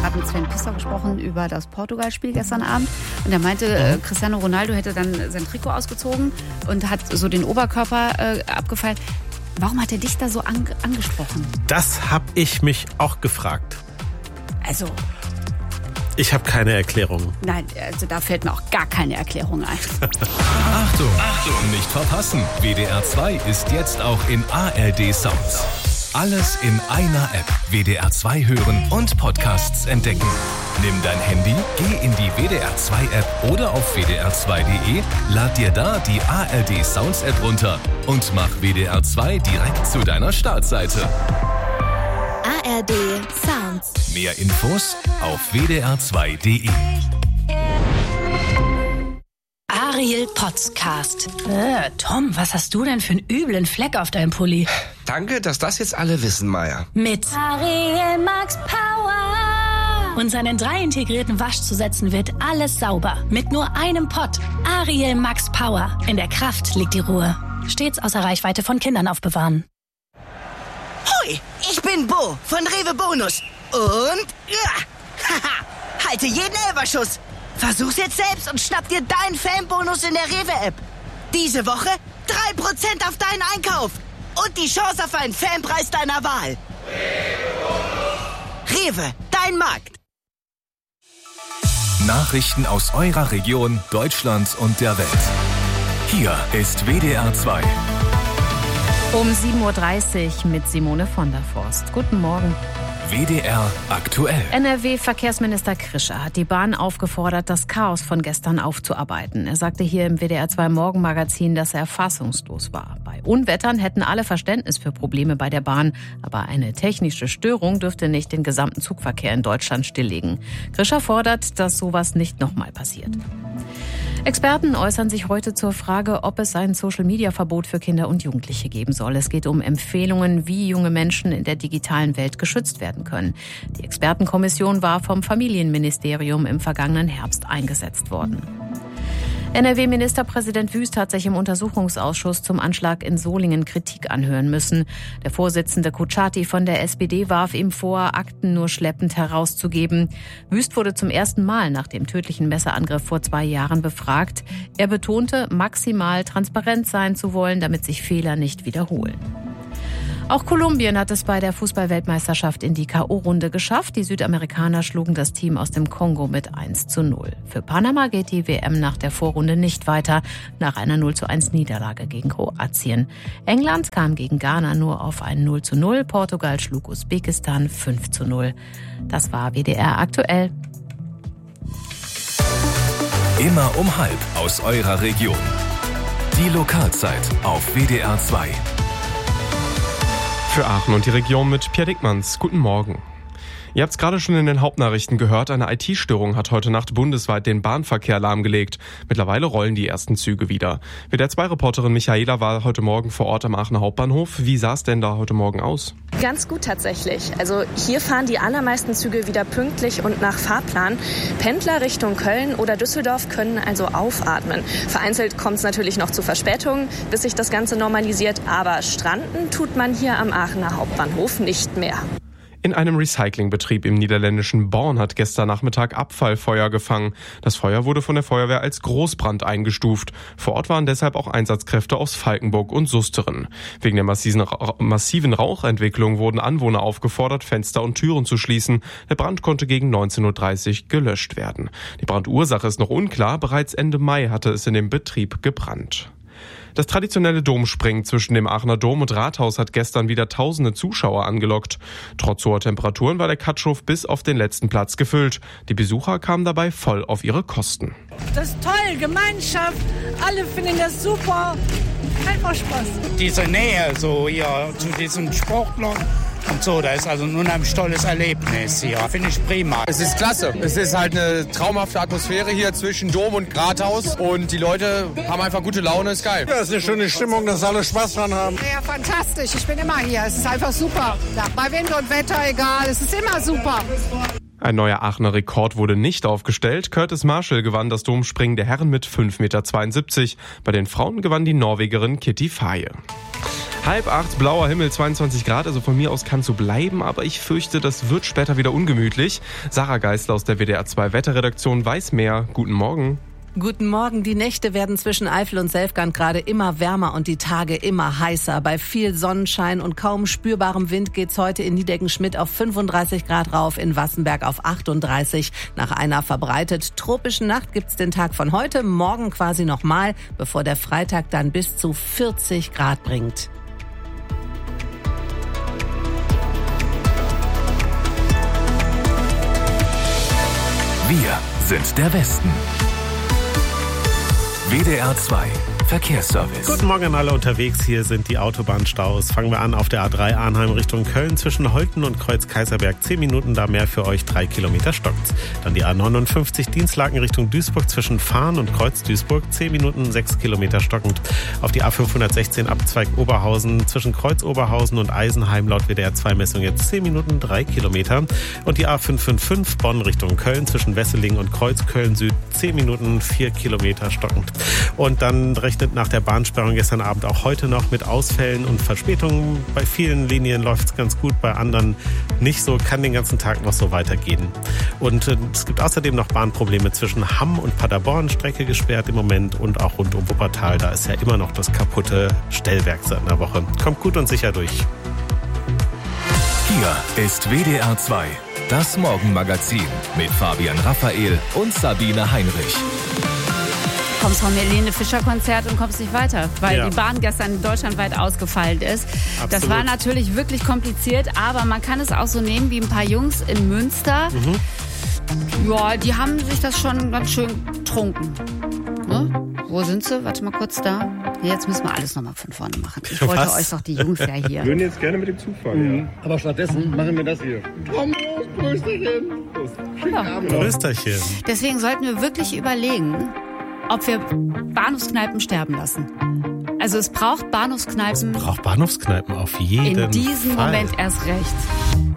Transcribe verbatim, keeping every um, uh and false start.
gerade mit Sven Pistor gesprochen über das Portugal-Spiel gestern Abend. Und er meinte, äh, Cristiano Ronaldo hätte dann sein Trikot ausgezogen und hat so den Oberkörper äh, abgefeilt. Warum hat er dich da so an, angesprochen? Das habe ich mich auch gefragt. Also... Ich habe keine Erklärung. Nein, also da fällt mir auch gar keine Erklärung ein. Achtung, Achtung, nicht verpassen. W D R zwei ist jetzt auch in A R D Sounds. Alles in einer App. W D R zwei hören und Podcasts entdecken. Nimm dein Handy, geh in die W D R zwei App oder auf w d r zwei punkt d e, lad dir da die A R D Sounds App runter und mach W D R zwei direkt zu deiner Startseite. A R D Sounds. Mehr Infos auf w d r zwei punkt d e. Ariel Podcast. Äh, Tom, was hast du denn für einen üblen Fleck auf deinem Pulli? Danke, dass das jetzt alle wissen, Maya. Mit Ariel Max Power. Und seinen drei integrierten Waschzusätzen wird alles sauber. Mit nur einem Pott. Ariel Max Power. In der Kraft liegt die Ruhe. Stets außer Reichweite von Kindern aufbewahren. Hoi, ich bin Bo von Rewe Bonus. Und... Ja, haha, halte jeden Elberschuss. Versuch's jetzt selbst und schnapp dir deinen Fanbonus in der Rewe-App. Diese Woche drei Prozent auf deinen Einkauf. Und die Chance auf einen Fanpreis deiner Wahl. Rewe, dein Markt. Nachrichten aus eurer Region, Deutschland und der Welt. Hier ist W D R zwei. Um sieben Uhr dreißig mit Simone von der Forst. Guten Morgen. W D R aktuell. N R W-Verkehrsminister Krischer hat die Bahn aufgefordert, das Chaos von gestern aufzuarbeiten. Er sagte hier im W D R zwei Morgenmagazin, dass er fassungslos war. Bei Unwettern hätten alle Verständnis für Probleme bei der Bahn, aber eine technische Störung dürfte nicht den gesamten Zugverkehr in Deutschland stilllegen. Krischer fordert, dass sowas nicht nochmal passiert. Experten äußern sich heute zur Frage, ob es ein Social-Media-Verbot für Kinder und Jugendliche geben soll. Es geht um Empfehlungen, wie junge Menschen in der digitalen Welt geschützt werden können. Die Expertenkommission war vom Familienministerium im vergangenen Herbst eingesetzt worden. N R W-Ministerpräsident Wüst hat sich im Untersuchungsausschuss zum Anschlag in Solingen Kritik anhören müssen. Der Vorsitzende Kutschaty von der S P D warf ihm vor, Akten nur schleppend herauszugeben. Wüst wurde zum ersten Mal nach dem tödlichen Messerangriff vor zwei Jahren befragt. Er betonte, maximal transparent sein zu wollen, damit sich Fehler nicht wiederholen. Auch Kolumbien hat es bei der Fußball-Weltmeisterschaft in die K O-Runde geschafft. Die Südamerikaner schlugen das Team aus dem Kongo mit eins zu null. Für Panama geht die W M nach der Vorrunde nicht weiter, nach einer null zu eins Niederlage gegen Kroatien. England kam gegen Ghana nur auf ein null zu null. Portugal schlug Usbekistan fünf zu null. Das war W D R aktuell. Immer um halb aus eurer Region. Die Lokalzeit auf W D R zwei. Für Aachen und die Region mit Pierre Dickmanns. Guten Morgen. Ihr habt es gerade schon in den Hauptnachrichten gehört, eine I T-Störung hat heute Nacht bundesweit den Bahnverkehr lahmgelegt. Mittlerweile rollen die ersten Züge wieder. W D R zwei Reporterin Michaela war heute Morgen vor Ort am Aachener Hauptbahnhof. Wie sah es denn da heute Morgen aus? Ganz gut tatsächlich. Also hier fahren die allermeisten Züge wieder pünktlich und nach Fahrplan. Pendler Richtung Köln oder Düsseldorf können also aufatmen. Vereinzelt kommt es natürlich noch zu Verspätungen, bis sich das Ganze normalisiert. Aber stranden tut man hier am Aachener Hauptbahnhof nicht mehr. In einem Recyclingbetrieb im niederländischen Born hat gestern Nachmittag Abfallfeuer gefangen. Das Feuer wurde von der Feuerwehr als Großbrand eingestuft. Vor Ort waren deshalb auch Einsatzkräfte aus Falkenburg und Susteren. Wegen der massiven, massiven Rauchentwicklung wurden Anwohner aufgefordert, Fenster und Türen zu schließen. Der Brand konnte gegen neunzehn Uhr dreißig gelöscht werden. Die Brandursache ist noch unklar. Bereits Ende Mai hatte es in dem Betrieb gebrannt. Das traditionelle Domspringen zwischen dem Aachener Dom und Rathaus hat gestern wieder tausende Zuschauer angelockt. Trotz hoher Temperaturen war der Katschhof bis auf den letzten Platz gefüllt. Die Besucher kamen dabei voll auf ihre Kosten. Das ist toll, Gemeinschaft, alle finden das super, einfach Spaß. Diese Nähe so hier zu diesen Sportlern und so, da ist also nun ein tolles Erlebnis hier, finde ich prima. Es ist klasse, es ist halt eine traumhafte Atmosphäre hier zwischen Dom und Rathaus und die Leute haben einfach gute Laune, ist geil. Ja, es ist eine schöne Stimmung, dass alle Spaß dran haben. Ja, fantastisch, ich bin immer hier, es ist einfach super. Ja, bei Wind und Wetter egal, es ist immer super. Ein neuer Aachener Rekord wurde nicht aufgestellt. Curtis Marshall gewann das Domspringen der Herren mit fünf Komma zweiundsiebzig Meter. Bei den Frauen gewann die Norwegerin Kitty Faye. Halb acht, blauer Himmel, zweiundzwanzig Grad, also von mir aus kann es so bleiben, aber ich fürchte, das wird später wieder ungemütlich. Sarah Geisler aus der W D R zwei Wetterredaktion weiß mehr. Guten Morgen. Guten Morgen. Die Nächte werden zwischen Eifel und Selfgang gerade immer wärmer und die Tage immer heißer. Bei viel Sonnenschein und kaum spürbarem Wind geht's heute in Niedecken-Schmidt auf fünfunddreißig Grad rauf, in Wassenberg auf achtunddreißig. Nach einer verbreitet tropischen Nacht gibt's den Tag von heute, morgen quasi nochmal, bevor der Freitag dann bis zu vierzig Grad bringt. Wir sind der Westen. W D R zwei Verkehrsservice. Guten Morgen an alle unterwegs. Hier sind die Autobahnstaus. Fangen wir an auf der A drei Arnheim Richtung Köln zwischen Holten und Kreuz-Kaiserberg. Zehn Minuten da mehr für euch. Drei Kilometer stockt's. Dann die A neunundfünfzig Dienstlaken Richtung Duisburg zwischen Fahn und Kreuz-Duisburg. Zehn Minuten, sechs Kilometer stockend. Auf die A fünfhundertsechzehn Abzweig Oberhausen zwischen Kreuz-Oberhausen und Eisenheim laut W D R zwei Messung jetzt zehn Minuten, drei Kilometer. Und die A fünf fünf fünf Bonn Richtung Köln zwischen Wesseling und Kreuz Köln Süd. Zehn Minuten, vier Kilometer stockend. Und dann rechnet nach der Bahnsperrung gestern Abend auch heute noch mit Ausfällen und Verspätungen. Bei vielen Linien läuft es ganz gut, bei anderen nicht so, kann den ganzen Tag noch so weitergehen. Und äh, es gibt außerdem noch Bahnprobleme zwischen Hamm und Paderborn, Strecke gesperrt im Moment und auch rund um Wuppertal. Da ist ja immer noch das kaputte Stellwerk seit einer Woche. Kommt gut und sicher durch. Hier ist W D R zwei, das Morgenmagazin mit Fabian Raphael und Sabine Heinrich. Du kommst vom Helene Fischer Konzert und kommst nicht weiter, weil Ja. die Bahn gestern deutschlandweit ausgefallen ist. Absolut. Das war natürlich wirklich kompliziert, aber man kann es auch so nehmen wie ein paar Jungs in Münster. Mhm. Ja, die haben sich das schon ganz schön getrunken. Ne? Wo sind sie? Warte mal kurz da. Jetzt müssen wir alles nochmal von vorne machen. Ich wollte Was? euch doch die Jungs ja hier. Wir würden jetzt gerne mit dem Zug fahren, ja. Aber stattdessen machen wir das hier. Komm los, Prösterchen. Schönen Abend. Prösterchen. Deswegen sollten wir wirklich überlegen, ob wir Bahnhofskneipen sterben lassen. Also es braucht Bahnhofskneipen. Braucht Bahnhofskneipen auf jeden In diesem Fall. Moment erst recht.